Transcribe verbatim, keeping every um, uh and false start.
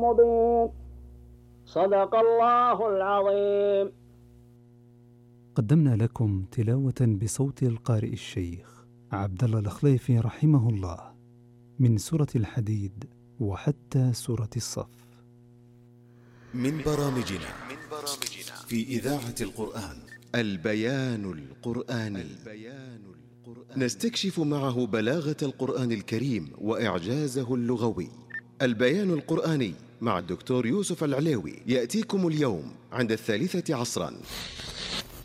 مبين. صدق الله العظيم. قدمنا لكم تلاوة بصوت القارئ الشيخ عبد الله الخليفي رحمه الله من سورة الحديد وحتى سورة الصف. من برامجنا في إذاعة القرآن البيان القرآني. نستكشف معه بلاغة القرآن الكريم وإعجازه اللغوي. البيان القرآني مع الدكتور يوسف العليوي يأتيكم اليوم عند الثالثة عصرا